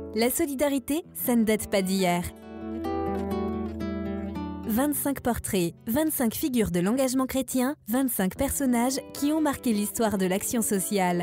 La solidarité, ça ne date pas d'hier. 25 portraits, 25 figures de l'engagement chrétien, 25 personnages qui ont marqué l'histoire de l'action sociale.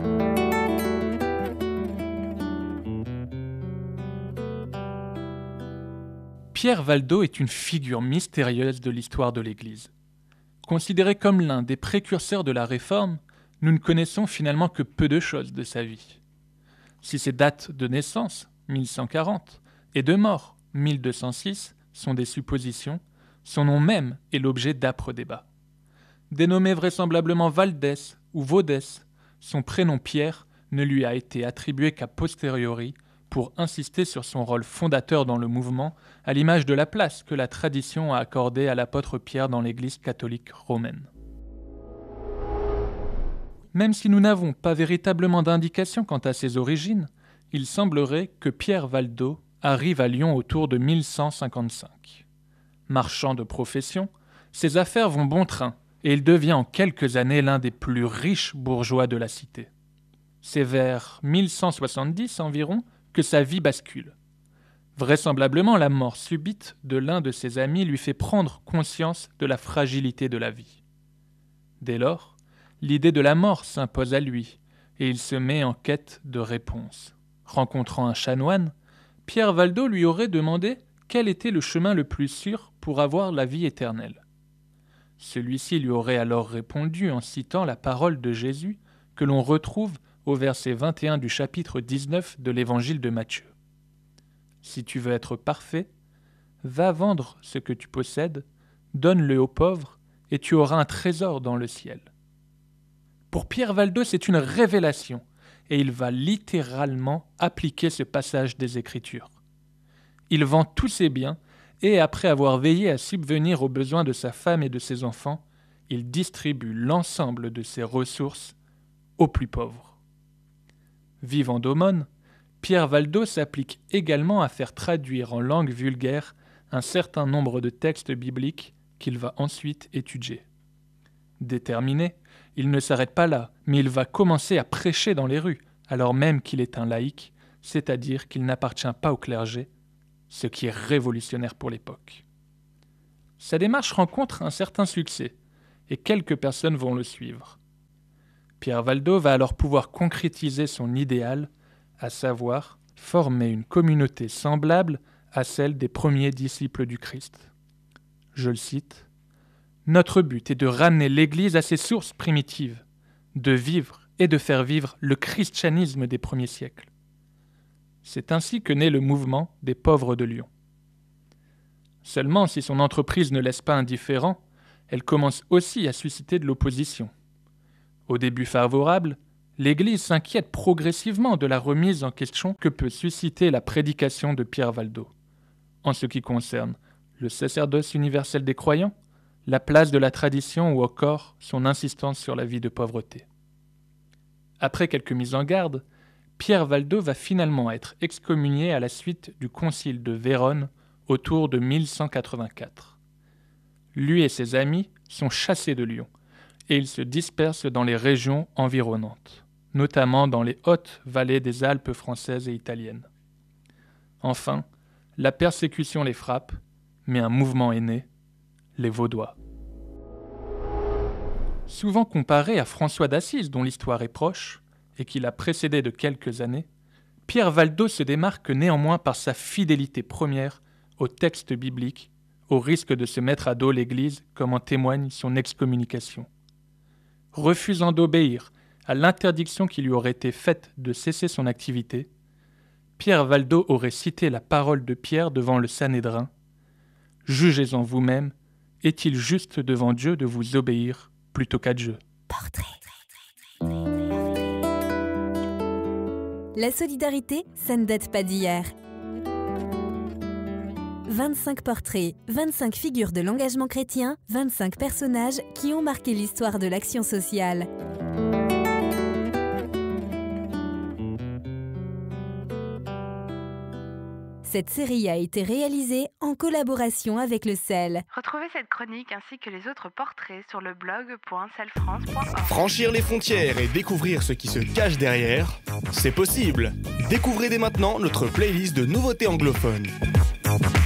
Pierre Valdo est une figure mystérieuse de l'histoire de l'Église. Considéré comme l'un des précurseurs de la Réforme, nous ne connaissons finalement que peu de choses de sa vie. Si ses dates de naissance, 1140, et de mort, 1206, sont des suppositions, son nom même est l'objet d'âpres débats. Dénommé vraisemblablement Valdès ou Vaudès, son prénom Pierre ne lui a été attribué qu'à posteriori pour insister sur son rôle fondateur dans le mouvement, à l'image de la place que la tradition a accordée à l'apôtre Pierre dans l'Église catholique romaine. Même si nous n'avons pas véritablement d'indication quant à ses origines, il semblerait que Pierre Valdo arrive à Lyon autour de 1155. Marchand de profession, ses affaires vont bon train et il devient en quelques années l'un des plus riches bourgeois de la cité. C'est vers 1170 environ que sa vie bascule. Vraisemblablement, la mort subite de l'un de ses amis lui fait prendre conscience de la fragilité de la vie. Dès lors, l'idée de la mort s'impose à lui, et il se met en quête de réponses. Rencontrant un chanoine, Pierre Valdo lui aurait demandé quel était le chemin le plus sûr pour avoir la vie éternelle. Celui-ci lui aurait alors répondu en citant la parole de Jésus que l'on retrouve au verset 21 du chapitre 19 de l'évangile de Matthieu. « Si tu veux être parfait, va vendre ce que tu possèdes, donne-le aux pauvres, et tu auras un trésor dans le ciel. » Pour Pierre Valdo, c'est une révélation, et il va littéralement appliquer ce passage des Écritures. Il vend tous ses biens, et après avoir veillé à subvenir aux besoins de sa femme et de ses enfants, il distribue l'ensemble de ses ressources aux plus pauvres. Vivant d'aumône, Pierre Valdo s'applique également à faire traduire en langue vulgaire un certain nombre de textes bibliques qu'il va ensuite étudier. Déterminé, il ne s'arrête pas là, mais il va commencer à prêcher dans les rues, alors même qu'il est un laïc, c'est-à-dire qu'il n'appartient pas au clergé, ce qui est révolutionnaire pour l'époque. Sa démarche rencontre un certain succès, et quelques personnes vont le suivre. Pierre Valdo va alors pouvoir concrétiser son idéal, à savoir former une communauté semblable à celle des premiers disciples du Christ. Je le cite. Notre but est de ramener l'Église à ses sources primitives, de vivre et de faire vivre le christianisme des premiers siècles. C'est ainsi que naît le mouvement des pauvres de Lyon. Seulement, si son entreprise ne laisse pas indifférent, elle commence aussi à susciter de l'opposition. Au début favorable, l'Église s'inquiète progressivement de la remise en question que peut susciter la prédication de Pierre Valdo, en ce qui concerne le sacerdoce universel des croyants, la place de la tradition ou encore son insistance sur la vie de pauvreté. Après quelques mises en garde, Pierre Valdo va finalement être excommunié à la suite du concile de Vérone autour de 1184. Lui et ses amis sont chassés de Lyon et ils se dispersent dans les régions environnantes, notamment dans les hautes vallées des Alpes françaises et italiennes. Enfin, la persécution les frappe, mais un mouvement est né, les Vaudois. Souvent comparé à François d'Assise, dont l'histoire est proche, et qui l'a précédé de quelques années, Pierre Valdo se démarque néanmoins par sa fidélité première au texte biblique, au risque de se mettre à dos l'Église, comme en témoigne son excommunication. Refusant d'obéir à l'interdiction qui lui aurait été faite de cesser son activité, Pierre Valdo aurait cité la parole de Pierre devant le Sanhédrin. « Jugez-en vous-même, est-il juste devant Dieu de vous obéir plutôt qu'à Dieu ?» Portrait. La solidarité, ça ne date pas d'hier. 25 portraits, 25 figures de l'engagement chrétien, 25 personnages qui ont marqué l'histoire de l'action sociale. Cette série a été réalisée en collaboration avec le CEL. Retrouvez cette chronique ainsi que les autres portraits sur le blog.celfrance.org. Franchir les frontières et découvrir ce qui se cache derrière. C'est possible! Découvrez dès maintenant notre playlist de nouveautés anglophones.